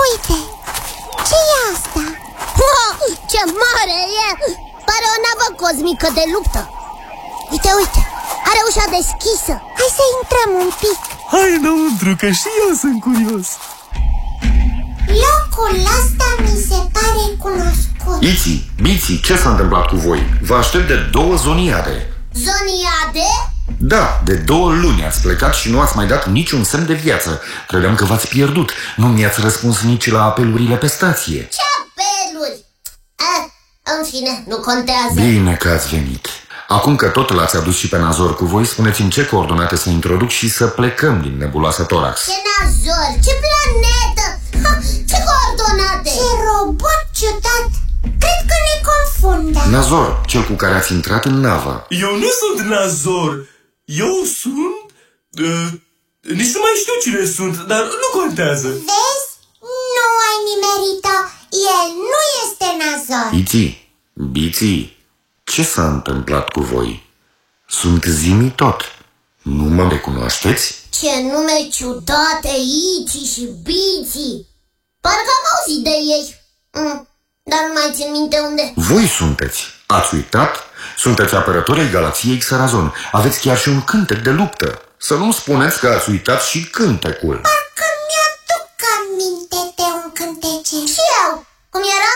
Uite, ce e asta? Ce mare e! Pare o navă cosmică de luptă. Uite, uite, are ușa deschisă. Hai să intrăm un pic. Hai înăuntru, că și eu sunt curios. Locul ăsta mi se pare cunoscut. Iți, Biți, ce s-a întâmplat cu voi? Vă aștept de 2 zoniade. Zoniade? Da, de 2 luni ați plecat și nu ați mai dat niciun semn de viață. Credeam că v-ați pierdut. Nu mi-ați răspuns nici la apelurile pe stație. Ce apeluri? În fine, nu contează. Bine că ați venit. Acum că tot l-ați adus și pe Nazor cu voi, spuneți-mi ce coordonate să introduc și să plecăm din nebuloasa Thorax. Ce Nazor? Ce planetă? Ce coordonate? Ce robot ciudat. Cred că ne confundă. Nazor, cel cu care ați intrat în navă. Eu nu sunt Nazor. Eu sunt... nici nu mai știu cine sunt, dar nu contează. Vezi? Nu ai nimerit-o. El nu este Nazor. Iți, Biți, ce s-a întâmplat cu voi? Sunt Zimi tot. Nu mă recunoașteți? Ce nume ciudate, Iți și Biți. Parcă am auzit de ei. Dar nu mai țin minte unde. Voi sunteți. Ați uitat? Sunteți apărători ai galației Xarazon. Aveți chiar și un cântec de luptă. Să nu spuneți că ați uitat și cântecul. Parcă mi-aduc aminte de un cântece. Și eu. Cum era?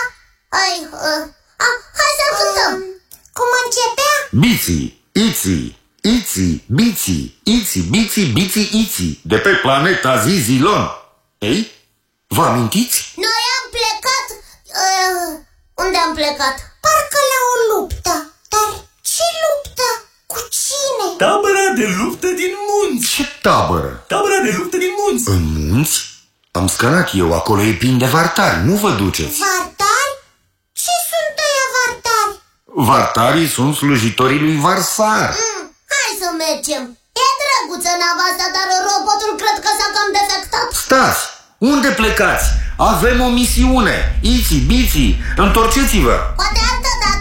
Hai să-l cântăm. Cum începea? Biți, Iți, Iți, Biți, Iți, Biți, Biți, Iți, de pe planeta Zizilon. Ei? Vă amintiți? Noi am plecat... unde am plecat? Parcă la o luptă. Dar ce luptă? Cu cine? Tabăra de luptă din munți. Ce tabără? Tabăra de luptă din munți. În munți? Am scanat eu, acolo e plin de vartari, nu vă duceți. Vartari? Ce sunt ăia vartari? Vartarii sunt slujitorii lui Varsar. Hai să mergem. E drăguță nava asta, dar robotul cred că s-a cam defectat. Stați! Unde plecați? Avem o misiune. Iți, Biți, întorceți-vă. Poate altă dată.